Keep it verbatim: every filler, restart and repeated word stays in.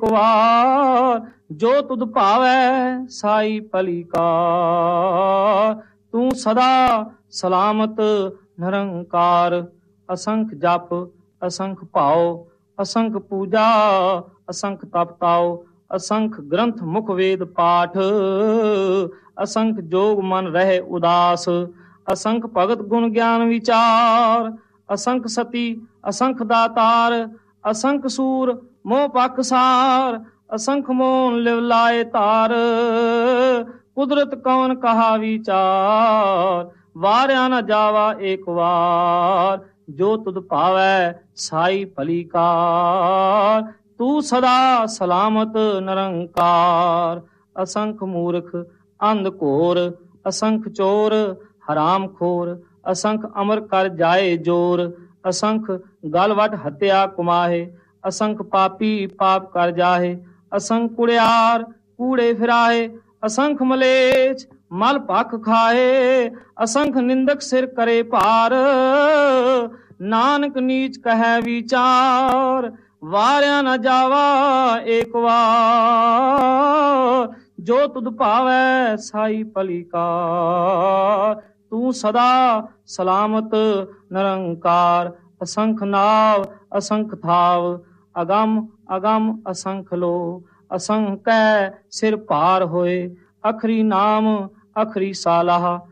एक बार, जो तुद भावै साई भली कार। तू सदा सलामत निरंकार, असंख जप असंख भाव, असंख पूजा असंख तप ताओ, असंख ग्रंथ मुख वेद पाठ, असंख जोग मन रहे उदास, असंख भगत गुण ज्ञान विचार, असंख सती असंख दातार, असंख सूर मोह पाकसार, असंख मोन लिव लाए तार। कुदरत कौन कहा विचार, वार्या न जावा एक बार, जो तुद भावै साई भली कार। तू सदा सलामत निरंकार, असंख मूर्ख अंध घोर, असंख चोर हराम खोर, असंख अमर कर जाए जोर, असंख गलवट हत्या कुमाहे, असंख पापी पाप कर जाहे, असंख कुड़ियार कूड़े फिराए, असंख मलेच मल भख खाए, असंख निंदक सिर करे पार। नानक नीच कहे विचार, वार्या न जावा एक बार, जो तुद भावै साई भली कार। तू सदा सलामत निरंकार, असंख नाव असंख थाव, अगम अगम असंख लो, असंख कै सिर पार होए, अखरी नाम अखरी सालाह,